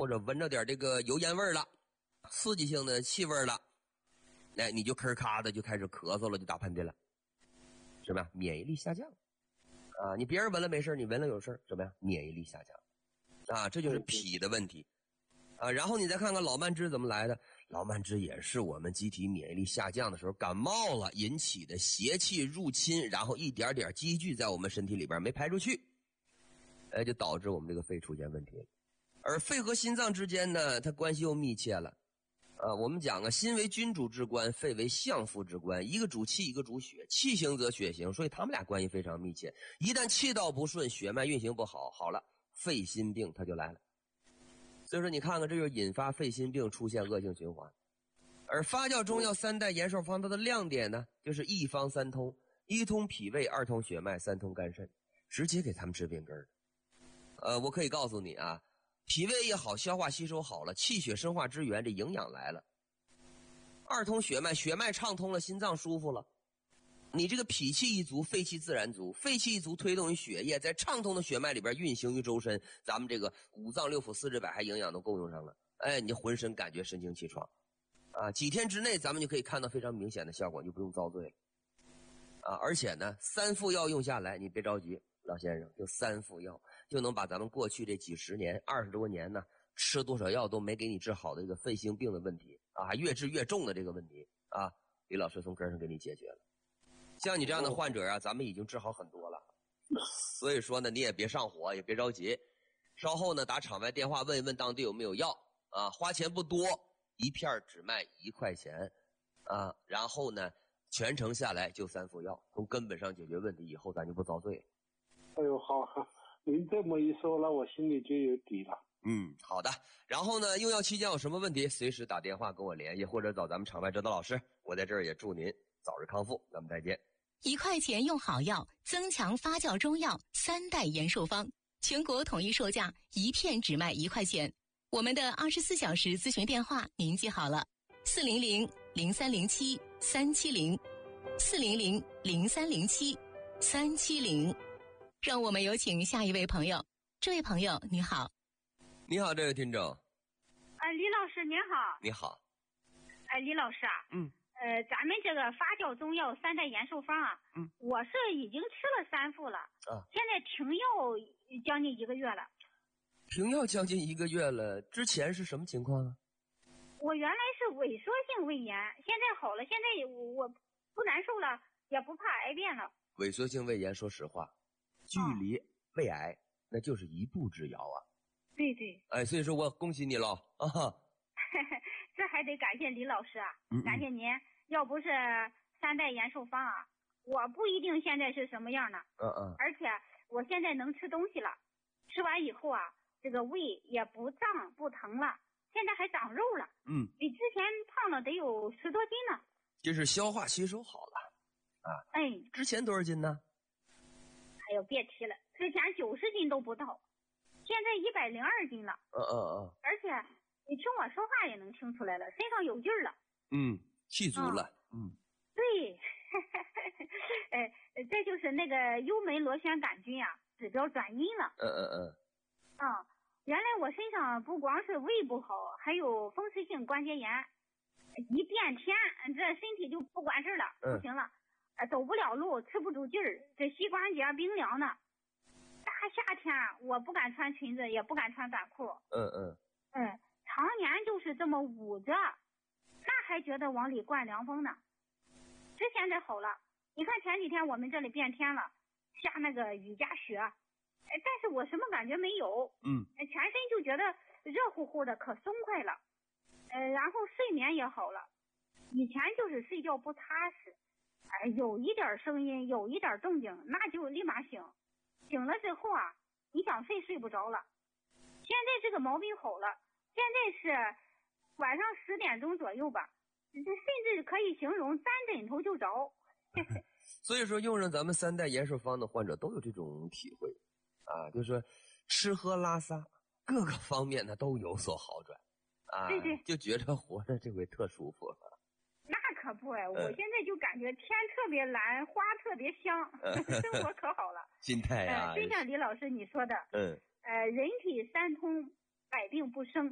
或者闻着点这个油烟味了，刺激性的气味了，你就吭咔的就开始咳嗽了，就打喷嚏了，什么呀？免疫力下降啊！你别人闻了没事，你闻了有事，什么呀？免疫力下降啊！这就是脾的问题啊。然后你再看看老慢支怎么来的，老慢支也是我们机体免疫力下降的时候感冒了引起的邪气入侵，然后一点点积聚在我们身体里边没排出去，就导致我们这个肺出现问题了。而肺和心脏之间呢，它关系又密切了。我们讲啊，心为君主之官，肺为相父之官，一个主气，一个主血，气行则血行，所以他们俩关系非常密切。一旦气道不顺，血脉运行不好，好了，肺心病它就来了。所以说你看看，这就是引发肺心病出现恶性循环。而发酵中药三代延寿方它的亮点呢，就是一方三通，一通脾胃，二通血脉，三通肝肾，直接给他们治病根儿。我可以告诉你啊，脾胃也好，消化吸收好了，气血生化之源，这营养来了。二通血脉，血脉畅通了，心脏舒服了。你这个脾气一足，肺气自然足，肺气一足推动于血液在畅通的血脉里边运行于周身，咱们这个五脏六腑四肢百骸营养都够用上了。你就浑身感觉神清气爽啊！几天之内咱们就可以看到非常明显的效果，你就不用遭罪了啊！而且呢，三副药用下来，你别着急，老先生，就三副药就能把咱们过去这几十年20多年呢吃多少药都没给你治好的这个肺性病的问题啊，越治越重的这个问题啊，李老师从根上给你解决了。像你这样的患者啊，咱们已经治好很多了。所以说呢，你也别上火，也别着急，稍后呢打场外电话问一问当地有没有药啊，花钱不多，一片只卖1块钱啊，然后呢全程下来就3副药，从根本上解决问题，以后咱就不遭罪了。 哎呦，好，您这么一说，那我心里就有底了。 好的。然后呢，用药期间有什么问题，随时打电话跟我联系，或者找咱们场外指导老师。我在这儿也祝您早日康复，咱们再见。 1块钱用好药，增强发酵中药3代延寿方，全国统一售价一片只卖1块钱。我们的24小时咨询电话您记好了，400-0307-370，400-0307-370。让我们有请下一位朋友。这位朋友你好。 你好，这位听众。 李老师您好。 你好。 李老师啊，咱们这个发酵中药3代延寿方啊，我是已经吃了3副了啊，现在停药将近1个月了。 停药将近1个月了，之前是什么情况啊？ 我原来是萎缩性胃炎，现在好了，现在我不难受了，也不怕癌变了。 萎缩性胃炎，说实话，距离胃癌那就是一步之遥啊。 对对。 所以说我恭喜你了啊！ 这还得感谢李老师啊，感谢您。要不是3代延寿方啊，我不一定现在是什么样呢。而且我现在能吃东西了，吃完以后啊，这个胃也不胀不疼了，现在还长肉了。比之前胖了得有10多斤呢。 这是消化吸收好了啊。之前多少斤呢？ 哎呦，别提了，之前90斤都不到，现在102斤了。而且你听我说话也能听出来了，身上有劲儿了。 气足了。 对。这就是那个幽门螺旋杆菌啊，指标转阴了。原来我身上不光是胃不好，还有风湿性关节炎，一变天这身体就不管事了，不行了，走不了路，吃不住劲儿，这膝关节冰凉呢。大夏天我不敢穿裙子，也不敢穿短裤。常年就是这么捂着，那还觉得往里灌凉风呢。这现在好了，你看前几天我们这里变天了，下那个雨夹雪，但是我什么感觉没有。全身就觉得热乎乎的，可松快了。然后睡眠也好了，以前就是睡觉不踏实，有一点声音，有一点动静，那就立马醒。醒了之后啊，你想睡不着了。现在这个毛病好了，现在是晚上10点钟左右吧，甚至可以形容3枕头就着。 所以说用上咱们3代延寿方的患者都有这种体会啊，就是说吃喝拉撒各个方面呢都有所好转啊。对，就觉着活着这回特舒服了。 那可不我现在就感觉天特别蓝，花特别香，生活可好了。 心态啊， 就像李老师你说的，人体3通，百病不生。